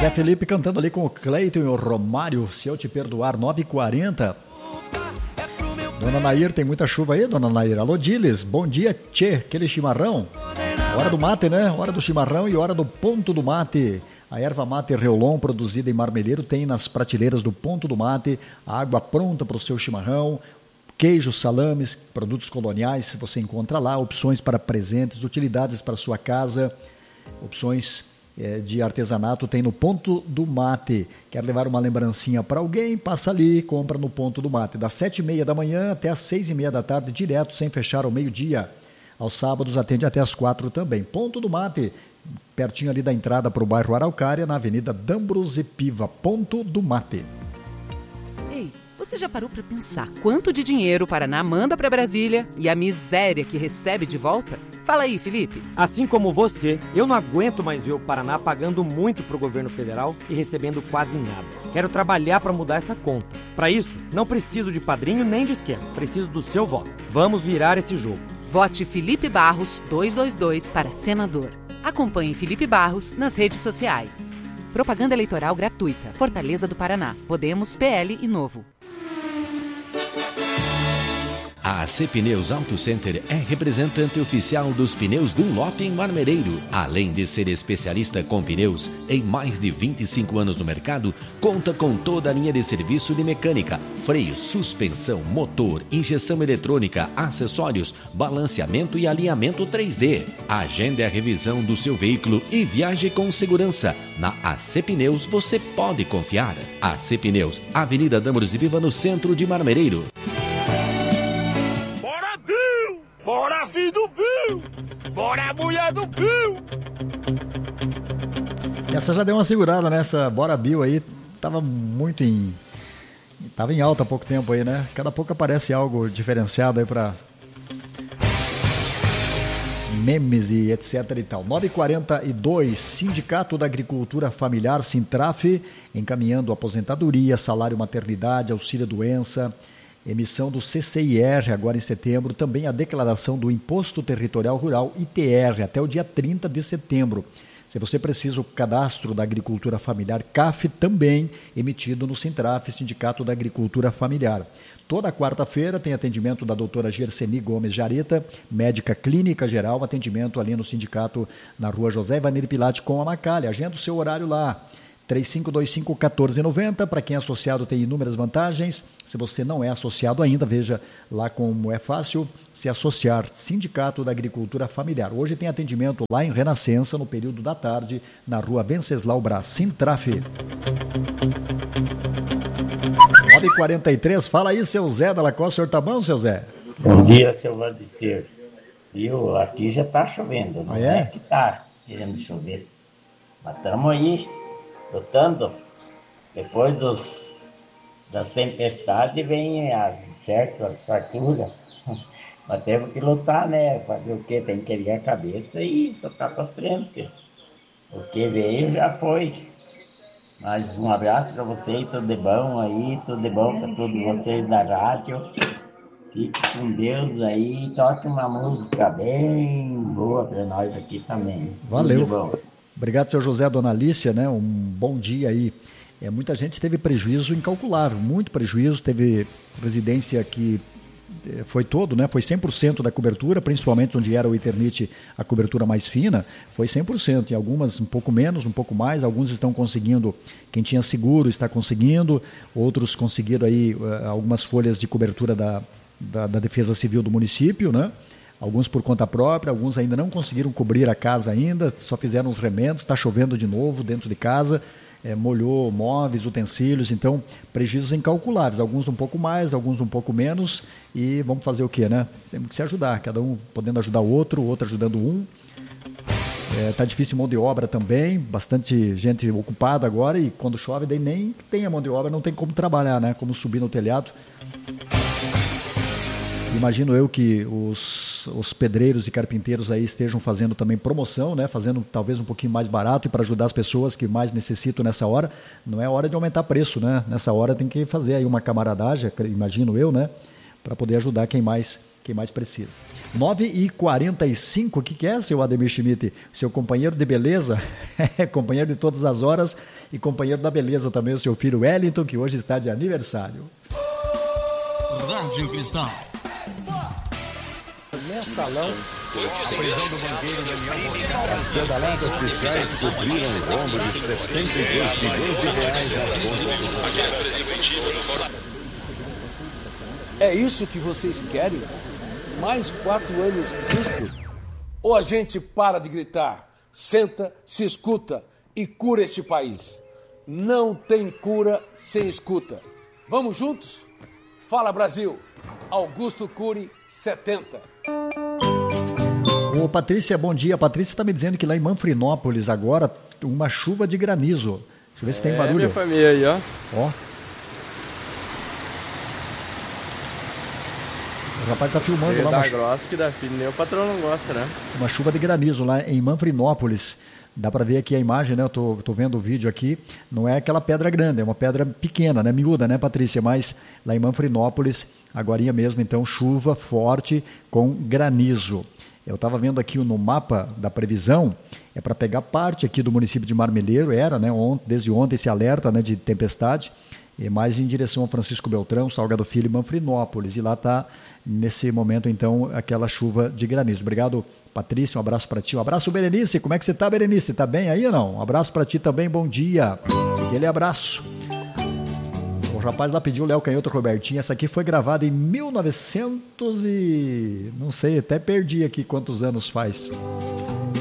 Zé Felipe cantando ali com o Cleiton e o Romário, Se Eu Te Perdoar, 9h40. Dona Nair, tem muita chuva aí, dona Nair? Alô, Diles, bom dia, tchê, aquele chimarrão. Hora do mate, né? Hora do chimarrão e hora do ponto do mate. A erva mate Reolon, produzida em Marmeleiro, tem nas prateleiras do ponto do mate a água pronta para o seu chimarrão, queijos, salames, produtos coloniais, você encontra lá, opções para presentes, utilidades para sua casa, opções de artesanato tem no Ponto do Mate. Quer levar uma lembrancinha para alguém? Passa ali, compra no Ponto do Mate, das 7h30 da manhã até as 6h30 da tarde, direto, sem fechar ao meio-dia. Aos sábados atende até as 4 também. Ponto do Mate, pertinho ali da entrada para o bairro Araucária, na Avenida D'Ambrosio Piva. Ponto do Mate. Ei, você já parou para pensar quanto de dinheiro o Paraná manda para Brasília e a miséria que recebe de volta? Fala aí, Felipe. Assim como você, eu não aguento mais ver o Paraná pagando muito pro governo federal e recebendo quase nada. Quero trabalhar para mudar essa conta. Para isso, não preciso de padrinho nem de esquema. Preciso do seu voto. Vamos virar esse jogo. Vote Felipe Barros 222 para senador. Acompanhe Felipe Barros nas redes sociais. Propaganda eleitoral gratuita. Fortaleza do Paraná. Podemos, PL e Novo. A AC Pneus Auto Center é representante oficial dos pneus Dunlop em Marmeleiro. Além de ser especialista com pneus, em mais de 25 anos no mercado, conta com toda a linha de serviço de mecânica, freio, suspensão, motor, injeção eletrônica, acessórios, balanceamento e alinhamento 3D. Agende a revisão do seu veículo e viaje com segurança. Na AC Pneus você pode confiar. AC Pneus, Avenida D'Ambrosio Piva, no centro de Marmeleiro. Bora, filho do Bill! Bora, mulher do Bill! Essa já deu uma segurada, né? Essa Bora Bill aí tava em alta há pouco tempo aí, né? Cada pouco aparece algo diferenciado aí para memes e etc e tal. 9h42, Sindicato da Agricultura Familiar, Sintraf, encaminhando aposentadoria, salário maternidade, auxílio doença, emissão do CCIR agora em setembro, também a declaração do Imposto Territorial Rural, ITR, até o dia 30 de setembro. Se você precisa, o cadastro da Agricultura Familiar, CAF, também emitido no Sintraf, Sindicato da Agricultura Familiar. Toda quarta-feira tem atendimento da doutora Gerseni Gomes Jareta, médica clínica geral, atendimento ali no sindicato na rua José Ivanir Pilate com a Macalha. Agenda o seu horário lá. 3525-1490, para quem é associado tem inúmeras vantagens. Se você não é associado ainda, veja lá como é fácil se associar. Sindicato da Agricultura Familiar. Hoje tem atendimento lá em Renascença, no período da tarde, na rua Venceslau Brás, Sintraf. 9h43, fala aí, seu Zé da Lacoste, o senhor tá bom, seu Zé? Bom dia, seu Valdecer. Viu, aqui já tá chovendo, não é que tá querendo chover. Mas estamos aí lutando. Depois das tempestades vem as farturas. Mas temos que lutar, né? Fazer o quê? Tem que erguer a cabeça e tocar para frente. O que veio já foi. Mas um abraço para vocês, tudo de bom aí, tudo de bom para todos vocês da rádio. Fique com Deus aí e toque uma música bem boa para nós aqui também. Valeu. Obrigado, seu José, dona Alícia, né? Um bom dia aí. Muita gente teve prejuízo incalculável, muito prejuízo, teve residência que foi todo, né? Foi 100% da cobertura, principalmente onde era o Eternit, a cobertura mais fina, foi 100%, e algumas um pouco menos, um pouco mais, alguns estão conseguindo, quem tinha seguro está conseguindo, outros conseguiram aí algumas folhas de cobertura da Defesa Civil do município, né? Alguns por conta própria, alguns ainda não conseguiram cobrir a casa ainda, só fizeram os remendos, está chovendo de novo dentro de casa, molhou móveis, utensílios, então prejuízos incalculáveis, alguns um pouco mais, alguns um pouco menos, e vamos fazer o quê, né? Temos que se ajudar, cada um podendo ajudar o outro ajudando um. Tá difícil mão de obra também, bastante gente ocupada agora, e quando chove daí nem tem a mão de obra, não tem como trabalhar, né? Como subir no telhado. Imagino eu que os pedreiros e carpinteiros aí estejam fazendo também promoção, né? Fazendo talvez um pouquinho mais barato e para ajudar as pessoas que mais necessitam nessa hora. Não é hora de aumentar preço, né? Nessa hora tem que fazer aí uma camaradagem, imagino eu, né? Para poder ajudar quem mais quem mais precisa. 9h45, o que é, seu Ademir Schmidt? Seu companheiro de beleza, companheiro de todas as horas e companheiro da beleza também, o seu filho Wellington, que hoje está de aniversário. Rádio Cristal. Mensalão, a prisão do banqueiro Daniel. As pedaladas fiscais cobriram o rombo de 72 milhões de reais nas contas. É isso que vocês querem? Mais 4 anos disso? Ou a gente para de gritar, senta, se escuta e cura este país? Não tem cura sem escuta. Vamos juntos? Fala, Brasil! Augusto Cury, 70. Ô, Patrícia, bom dia. A Patrícia está me dizendo que lá em Manfrinópolis agora uma chuva de granizo. Deixa eu ver se tem barulho. Minha família aí, ó. Ó. O rapaz está filmando lá. Da grossa que dá filho, nem o patrão não gosta, né? Uma chuva de granizo lá em Manfrinópolis. Dá para ver aqui a imagem, né? Eu tô vendo o vídeo aqui. Não é aquela pedra grande, é uma pedra pequena, né? Miúda, né, Patrícia? Mas lá em Manfrinópolis, agorinha mesmo, então, chuva forte com granizo. Eu estava vendo aqui no mapa da previsão, é para pegar parte aqui do município de Marmeleiro, era, né? Desde ontem esse alerta, né, de tempestade, e mais em direção a Francisco Beltrão, Salgado Filho e Manfrinópolis. E lá está, nesse momento, então, aquela chuva de granizo. Obrigado, Patrícia, um abraço para ti. Um abraço, Berenice. Como é que você está, Berenice? Está bem aí ou não? Um abraço para ti também, bom dia. Aquele abraço. O rapaz lá pediu o Léo Canhoto Robertinho. Essa aqui foi gravada em 1900 e... não sei, até perdi aqui quantos anos faz.